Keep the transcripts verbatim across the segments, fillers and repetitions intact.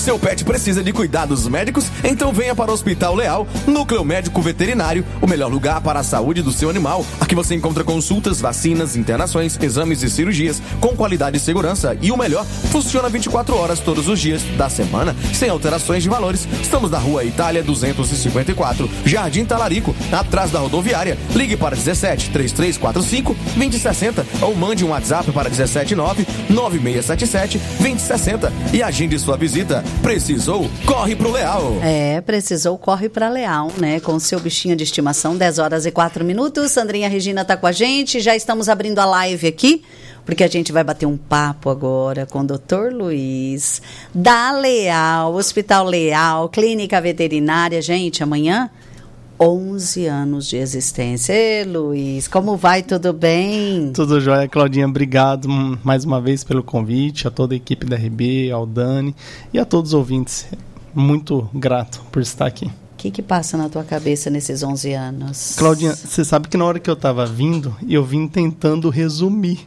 Seu pet precisa de cuidados médicos? Então venha para o Hospital Leal, Núcleo Médico Veterinário, o melhor lugar para a saúde do seu animal. Aqui você encontra consultas, vacinas, internações, exames e cirurgias com qualidade e segurança. E o melhor, funciona vinte e quatro horas todos os dias da semana, sem alterações de valores. Estamos na Rua Itália duzentos e cinquenta e quatro, Jardim Talarico, atrás da rodoviária. Ligue para dezessete, trinta e três quarenta e cinco, vinte e sessenta ou mande um WhatsApp para dezessete nove, nove seis sete sete, vinte sessenta e agende sua visita. Precisou? Corre pro Leal. É, precisou, corre pra Leal, né? Com o seu bichinho de estimação, dez horas e quatro minutos. Sandrinha Regina tá com a gente, já estamos abrindo a live aqui, porque a gente vai bater um papo agora com o doutor Luiz, da Leal, Hospital Leal, Clínica Veterinária. Gente, amanhã, onze anos de existência. Ei, Luiz, como vai? Tudo bem? Tudo jóia, Claudinha. Obrigado mais uma vez pelo convite, a toda a equipe da R B, ao Dani e a todos os ouvintes. Muito grato por estar aqui. O que que passa na tua cabeça nesses onze anos? Claudinha, você sabe que na hora que eu estava vindo, eu vim tentando resumir.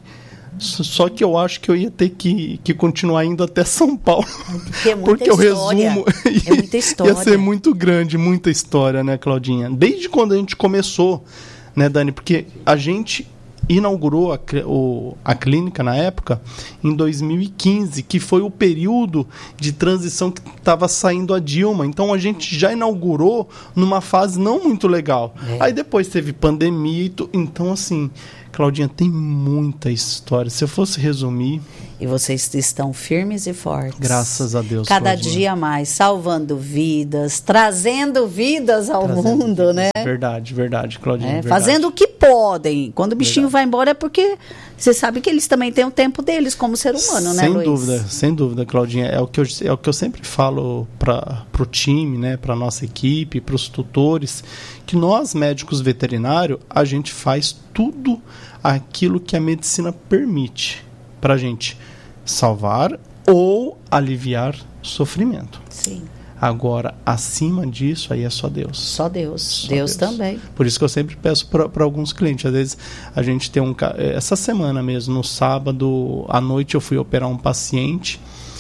Só que eu acho que eu ia ter que, que continuar indo até São Paulo. Porque é muita porque história. o resumo é muita história. ia ser muito grande, muita história, né, Claudinha? Desde quando a gente começou, né, Dani? Porque a gente inaugurou a, o, a clínica na época em dois mil e quinze, que foi o período de transição que estava saindo a Dilma. Então a gente já inaugurou numa fase não muito legal. É. Aí depois teve pandemia e tu, então assim, Claudinha, tem muita história. Se eu fosse resumir... E vocês estão firmes e fortes. Graças a Deus, cada Claudinha. dia mais, salvando vidas, trazendo vidas ao trazendo mundo, vidas. Né? Verdade, verdade, Claudinha. É, verdade. Fazendo o que podem. Quando o bichinho verdade. vai embora é porque você sabe que eles também têm o tempo deles como ser humano, né, Sem Luiz? dúvida, sem dúvida, Claudinha. É o que eu, é o que eu sempre falo para o time, né, para a nossa equipe, para os tutores, que nós, médicos veterinários, a gente faz tudo aquilo que a medicina permite para a gente salvar ou aliviar sofrimento. Sim. Agora, acima disso, aí é só Deus. Só Deus. Só Deus, Deus também. Por isso que eu sempre peço para alguns clientes. Às vezes, a gente tem um... Essa semana mesmo, no sábado, à noite, eu fui operar um paciente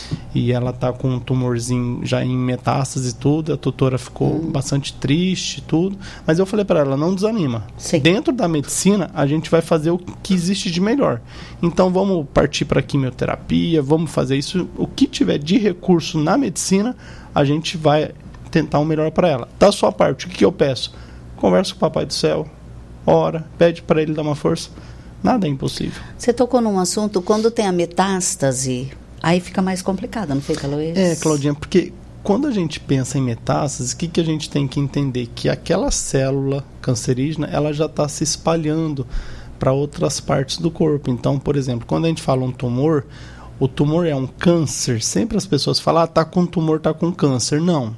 e ela tá com um tumorzinho já em metástase e tudo. A tutora ficou hum. bastante triste e tudo. Mas eu falei para ela, não desanima. Sim. Dentro da medicina, a gente vai fazer o que existe de melhor. Então, vamos partir para quimioterapia, vamos fazer isso. O que tiver de recurso na medicina, a gente vai tentar o melhor para ela. Da sua parte, o que, que eu peço? Conversa com o Papai do Céu, ora, pede para ele dar uma força. Nada é impossível. Você tocou num assunto, quando tem a metástase, aí fica mais complicado, não fica, Luiz? É, Claudinha, porque quando a gente pensa em metástase, o que, que a gente tem que entender? Que aquela célula cancerígena, ela já está se espalhando para outras partes do corpo. Então, por exemplo, quando a gente fala um tumor, o tumor é um câncer. Sempre as pessoas falam, ah, tá com tumor, tá com câncer. Não.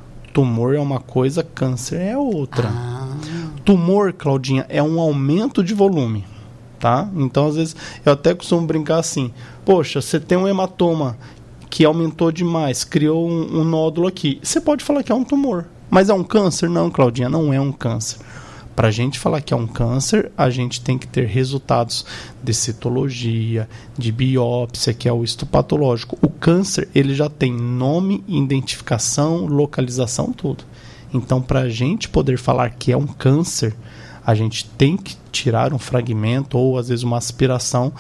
Tumor é uma coisa, câncer é outra. Ah. Tumor, Claudinha, é um aumento de volume. Tá? Então, às vezes, eu até costumo brincar assim, poxa, você tem um hematoma que aumentou demais, criou um, um nódulo aqui. Você pode falar que é um tumor, mas é um câncer? Não, Claudinha, não é um câncer. Para a gente falar que é um câncer, a gente tem que ter resultados de citologia, de biópsia, que é o histopatológico. O câncer, ele já tem nome, identificação, localização, tudo. Então, para a gente poder falar que é um câncer, a gente tem que tirar um fragmento ou às vezes uma aspiração,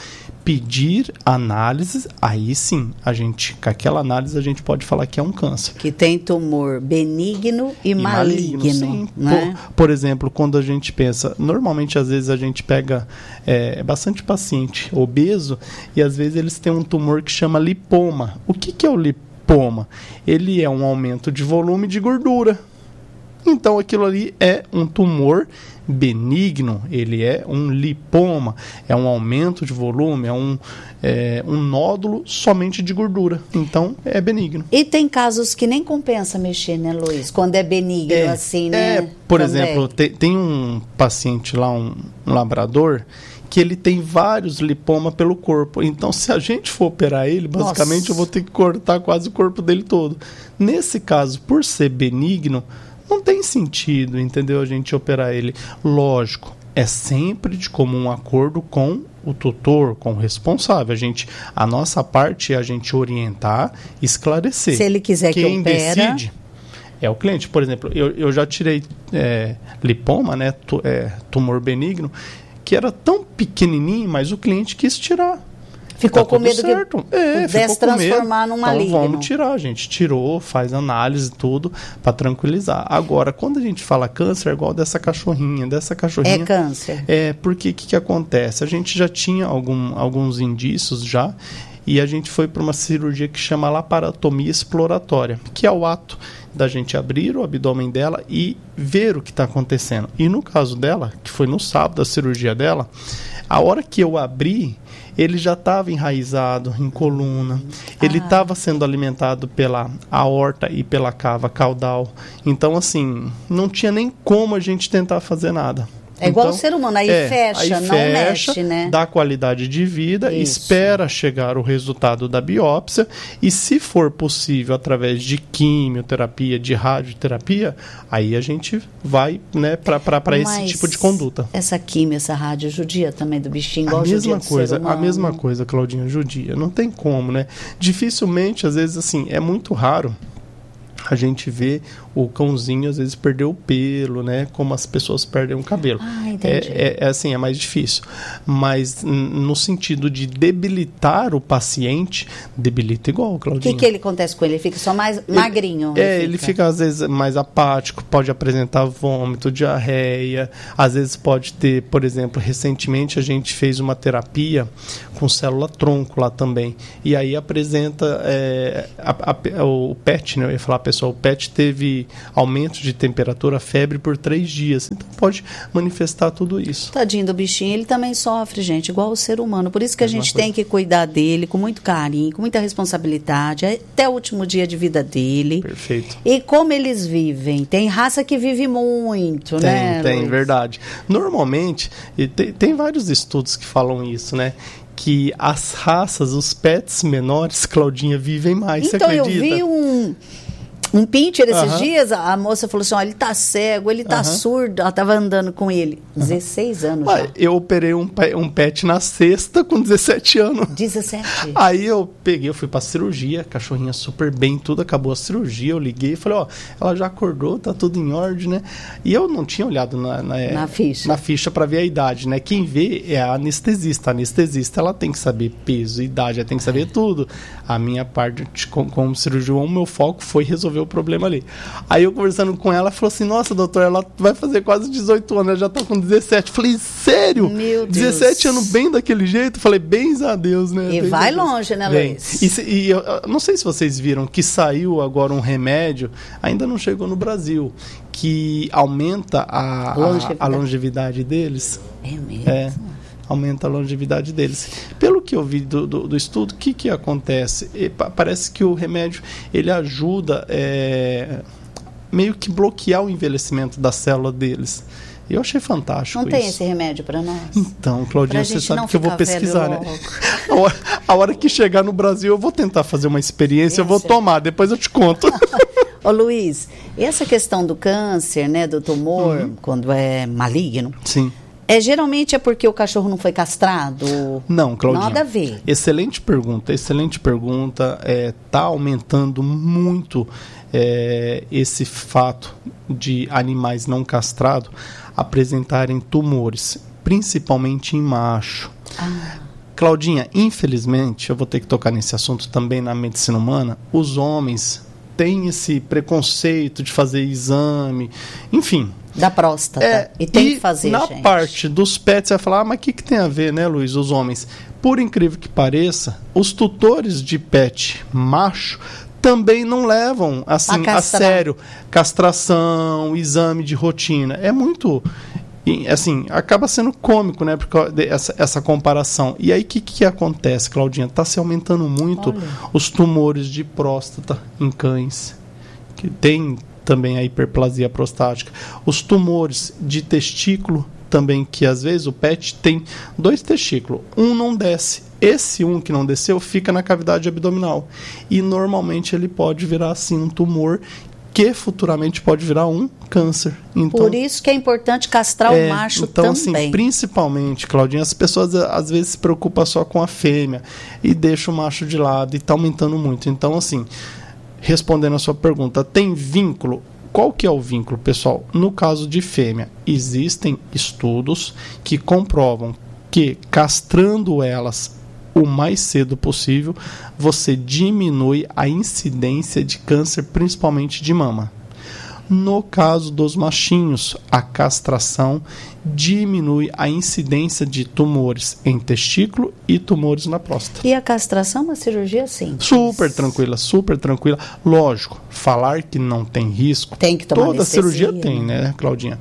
pedir análises, aí sim, a gente, com aquela análise a gente pode falar que é um câncer. Que tem tumor benigno e, e maligno, maligno sim. Né? Por, por exemplo, quando a gente pensa, normalmente às vezes a gente pega é, bastante paciente obeso e às vezes eles têm um tumor que chama lipoma. O que, que é o lipoma? Ele é um aumento de volume de gordura. Então aquilo ali é um tumor benigno, ele é um lipoma, é um aumento de volume, é um, é, um nódulo somente de gordura. Então é benigno. E tem casos que nem compensa mexer, né, Luiz? Quando é benigno, é, assim, né? É, por também. exemplo, tem, tem um paciente lá, um, um labrador, que ele tem vários lipomas pelo corpo. Então, se a gente for operar ele, basicamente Nossa. eu vou ter que cortar quase o corpo dele todo. Nesse caso, por ser benigno, não tem sentido, entendeu, a gente operar ele. Lógico, é sempre de comum acordo com o tutor com o responsável. A, gente, a nossa parte é a gente orientar, esclarecer. Se ele quiser que Quem opera... decide é o cliente. Por exemplo, eu, eu já tirei é, lipoma, né, tu, é, tumor benigno, que era tão pequenininho, mas o cliente quis tirar. Ficou tá com medo certo. que é, pudesse transformar num maligno. Então vamos tirar, a gente tirou, faz análise e tudo para tranquilizar. Agora, quando a gente fala câncer, é igual dessa cachorrinha, dessa cachorrinha. É câncer. É, porque o que, que acontece? A gente já tinha algum, alguns indícios já, e a gente foi para uma cirurgia que chama laparotomia exploratória, que é o ato da gente abrir o abdômen dela e ver o que está acontecendo. E no caso dela, que foi no sábado a cirurgia dela, a hora que eu abri, ele já estava enraizado em coluna, ah. ele estava sendo alimentado pela aorta e pela cava caudal. Então, assim, não tinha nem como a gente tentar fazer nada. É igual então, o ser humano, aí é, fecha, aí não fecha, mexe, né? Dá qualidade de vida, Isso. espera chegar o resultado da biópsia e, se for possível, através de quimioterapia, de radioterapia, aí a gente vai, né, para esse tipo de conduta. Essa quimio, essa rádio judia também do bichinho, igual a mesma judia do coisa, ser humano. A mesma coisa, Claudinha, judia. Não tem como, né? Dificilmente, às vezes, assim, é muito raro a gente vê o cãozinho às vezes perder o pelo, né? Como as pessoas perdem o cabelo. Ah, entendi. É, é, é assim, é mais difícil. Mas n- no sentido de debilitar o paciente, debilita igual, O Claudinha. que, que ele acontece com ele? Ele fica só mais Ele- magrinho? É, ele fica às vezes mais apático, pode apresentar vômito, diarreia, às vezes pode ter, por exemplo, recentemente a gente fez uma terapia com célula tronco lá também, e aí apresenta é, a, a, o P E T, né? Eu ia falar, pessoal, o P E T teve aumento de temperatura, febre por três dias, então pode manifestar tudo isso. Tadinho do bichinho, ele também sofre, gente, igual o ser humano. Por isso que a Mesma gente coisa. tem que cuidar dele com muito carinho, com muita responsabilidade, até o último dia de vida dele. Perfeito. E como eles vivem? Tem raça que vive muito, Tem, né? tem, Luiz? verdade. Normalmente, e tem, tem vários estudos que falam isso, né? Que as raças, os pets menores, Claudinha, vivem mais, Então, você acredita? eu vi um, um pincher esses Aham. dias, a moça falou assim, olha, ele tá cego, ele tá Aham. surdo, ela tava andando com ele. dezesseis anos Ué, já. eu operei um, pe- um pet na sexta com dezessete anos. dezessete. Aí eu peguei, eu fui pra cirurgia, cachorrinha super bem, tudo, acabou a cirurgia, eu liguei e falei, ó, ela já acordou, tá tudo em ordem, né? E eu não tinha olhado na, na, Na ficha. na ficha pra ver a idade, né? Quem vê é a anestesista. A anestesista, ela tem que saber peso, idade, ela tem que saber tudo. A minha parte, como, como cirurgião, o meu foco foi resolver o problema ali. Aí eu conversando com ela, falou assim, nossa, doutor, ela vai fazer quase dezoito anos, ela já tá com dezessete. Falei, sério? Meu Deus. dezessete anos bem daquele jeito? Falei, bens a Deus, né? E Bens vai a Deus. longe, né, Vem. Luiz? E, se- e eu, eu não sei se vocês viram que saiu agora um remédio, ainda não chegou no Brasil, que aumenta a, a, Longevidade. a longevidade deles. É mesmo? É, aumenta a longevidade deles. Pelo que eu vi do, do, do estudo, o que, que acontece? E pa- parece que o remédio ele ajuda é, meio que bloquear o envelhecimento da célula deles. Eu achei fantástico Não tem isso. esse remédio pra nós? Então, Claudinha, Pra você gente sabe não que eu vou ficar velho pesquisar, né? logo. A hora, a hora que chegar no Brasil, eu vou tentar fazer uma experiência, eu vou Isso. tomar, depois eu te conto. Ô Luiz, essa questão do câncer, né, do tumor, Uhum. quando é maligno, Sim. é, geralmente é porque o cachorro não foi castrado? Não, Claudinha. Nada a ver. Excelente pergunta, excelente pergunta. É, tá aumentando muito é, esse fato de animais não castrados apresentarem tumores, principalmente em macho. Ah, Claudinha, infelizmente, eu vou ter que tocar nesse assunto também na medicina humana, os homens têm esse preconceito de fazer exame, enfim. da próstata. É, e tem e que fazer, na gente. parte dos pets, você vai falar, ah, mas o que, que tem a ver, né, Luiz, os homens? Por incrível que pareça, os tutores de pet macho também não levam assim, A a castrar. sério castração, exame de rotina. É muito... e, assim, acaba sendo cômico, né, porque essa, essa comparação. E aí, o que, que acontece, Claudinha? Está se aumentando muito Olha. os tumores de próstata em cães, que tem também a hiperplasia prostática. Os tumores de testículo também, que às vezes o pet tem dois testículos, um não desce. Esse um que não desceu fica na cavidade abdominal. E normalmente ele pode virar assim um tumor que futuramente pode virar um câncer. Então, por isso que é importante castrar é, o macho então, também. Assim, principalmente, Claudinha, as pessoas às vezes se preocupam só com a fêmea e deixam o macho de lado e está aumentando muito. Então, assim, respondendo a sua pergunta, tem vínculo? Qual que é o vínculo, pessoal? No caso de fêmea, existem estudos que comprovam que castrando elas o mais cedo possível, você diminui a incidência de câncer, principalmente de mama. No caso dos machinhos, a castração diminui a incidência de tumores em testículo e tumores na próstata. E a castração é uma cirurgia simples? Super tranquila, super tranquila. Lógico, falar que não tem risco, tem que tomar toda anestesia, cirurgia tem, né, Claudinha?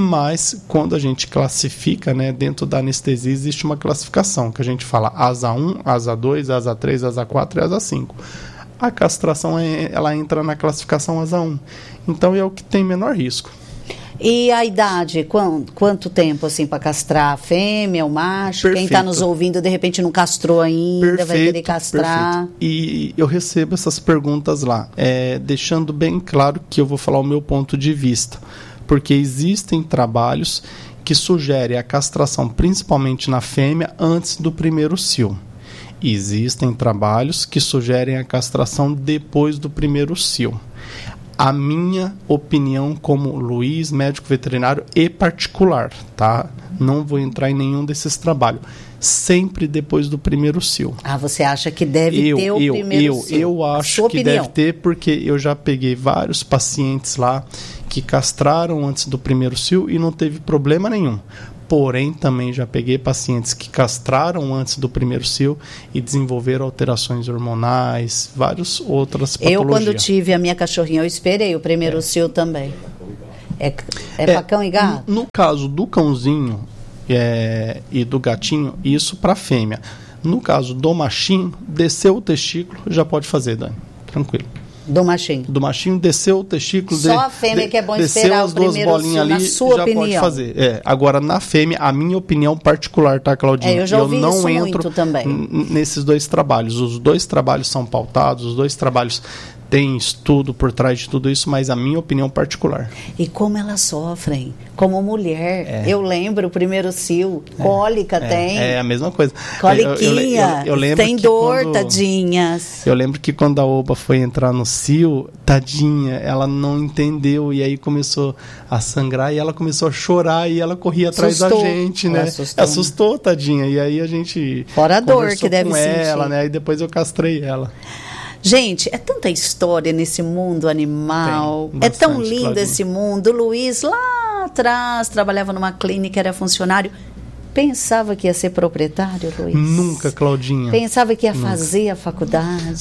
Mas quando a gente classifica, né, dentro da anestesia existe uma classificação, que a gente fala asa um, asa dois, asa três, asa quatro e asa cinco. A castração, ela entra na classificação asa um. Então, é o que tem menor risco. E a idade? Quanto, quanto tempo, assim, para castrar? A fêmea, o macho? Perfeito. Quem está nos ouvindo, de repente, não castrou ainda, Perfeito, vai querer castrar? Perfeito. E eu recebo essas perguntas lá, é, deixando bem claro que eu vou falar o meu ponto de vista. Porque existem trabalhos que sugerem a castração, principalmente na fêmea, antes do primeiro cio. Existem trabalhos que sugerem a castração depois do primeiro cio. A minha opinião como Luiz, médico veterinário e particular, tá? Não vou entrar em nenhum desses trabalhos. Sempre depois do primeiro cio. Ah, você acha que deve eu, ter o eu, primeiro eu, cio? Eu acho que opinião. deve ter, porque eu já peguei vários pacientes lá que castraram antes do primeiro cio e não teve problema nenhum. Porém, também já peguei pacientes que castraram antes do primeiro cio e desenvolveram alterações hormonais, várias outras patologias. Eu, quando tive a minha cachorrinha, eu esperei o primeiro é. cio também. É, é, é para cão e gato? No, no caso do cãozinho é, e do gatinho, isso para fêmea. No caso do machinho, desceu o testículo, já pode fazer, Dani. Tranquilo. Do machinho. Do machinho, desceu o testículo. Só de, a fêmea de, que é bom desceu esperar as o duas primeiro bolinhas cio, ali, na sua já opinião. pode fazer. É, agora, na fêmea, a minha opinião particular, tá, Claudinha? É, eu já ouvi eu não isso entro muito também. n- nesses dois trabalhos. Os dois trabalhos são pautados, os dois trabalhos têm estudo por trás de tudo isso, mas a minha opinião particular. E como elas sofrem, como mulher. É. Eu lembro, o primeiro cio, é. cólica é, tem. É a mesma coisa. Coliquinha, eu, eu, eu, eu tem dor, quando, tadinhas. Eu lembro que quando a Oba foi entrar no cio, tadinha, ela não entendeu e aí começou a sangrar e ela começou a chorar e ela corria atrás assustou. da gente, né? Assustou. assustou, tadinha. E aí a gente Fora a dor que deve com sentir. ela, né? E depois eu castrei ela. Gente, é tanta história nesse mundo animal. Tem, é tão bastante, lindo Claudinha. esse mundo. O Luiz, lá atrás, trabalhava numa clínica, era funcionário. Pensava que ia ser proprietário, Luiz? Nunca, Claudinha. Pensava que ia Nunca. fazer a faculdade?